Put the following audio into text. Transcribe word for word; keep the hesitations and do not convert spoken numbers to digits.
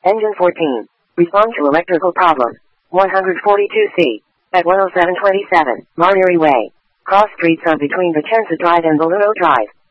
Engine fourteen. Respond to electrical problem. one forty-two C. At one oh seven twenty-seven, Marbury Way. Cross streets are between the Vicenza Drive and Belluno Drive.